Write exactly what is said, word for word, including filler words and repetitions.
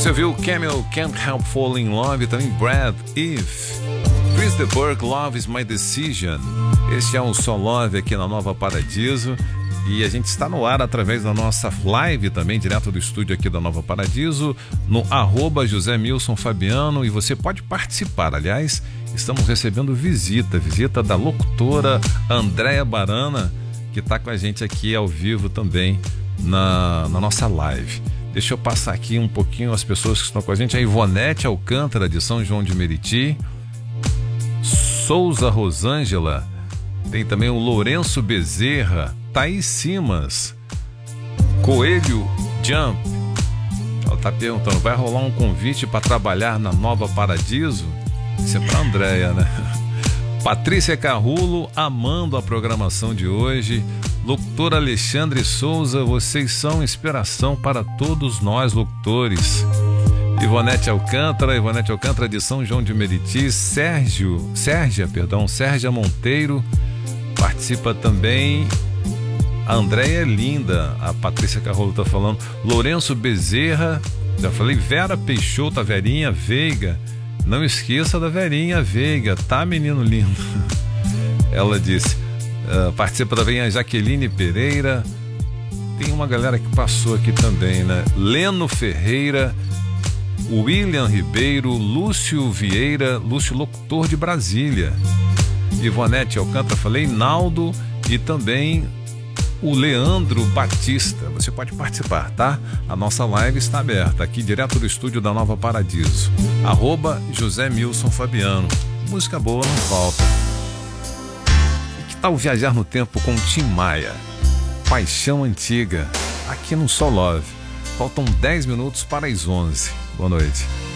Você ouviu Camel, Can't Help Falling in Love, e também Brad, If. Chris de Burgh, Love is My Decision. Este é um Só Love aqui na Nova Paradiso. E a gente está no ar através da nossa live também, direto do estúdio aqui da Nova Paradiso, no arroba José Milson Fabiano. E você pode participar, aliás, estamos recebendo visita, visita da locutora Andréa Barana, que está com a gente aqui ao vivo também na, na nossa live. Deixa eu passar aqui um pouquinho as pessoas que estão com a gente. A Ivonete Alcântara, de São João de Meriti. Souza Rosângela. Tem também o Lourenço Bezerra. Thaís Simas. Coelho Jump. Ela está perguntando, vai rolar um convite para trabalhar na Nova Paradiso? Isso é para a Andréia, né? Patrícia Carrulo, amando a programação de hoje. Locutor Alexandre Souza, vocês são inspiração para todos nós locutores. Ivonete Alcântara, Ivonete Alcântara de São João de Meriti. Sérgio, Sérgia, perdão, Sérgia Monteiro participa também. A Andréia é linda, a Patrícia Carrolo está falando. Lourenço Bezerra, já falei. Vera Peixoto, a Verinha Veiga. Não esqueça da Verinha Veiga, tá, menino lindo? Ela disse. Uh, participa também a Jaqueline Pereira. Tem uma galera que passou aqui também, né? Leno Ferreira, William Ribeiro, Lúcio Vieira, Lúcio Locutor de Brasília. Ivonete Alcântara, falei, Naldo e também o Leandro Batista. Você pode participar, tá? A nossa live está aberta aqui direto do estúdio da Nova Paradiso. Arroba José Milson Fabiano. Música boa não falta. E que tal viajar no tempo com Tim Maia? Paixão Antiga, aqui no Só Love. Faltam dez minutos para as onze. Boa noite.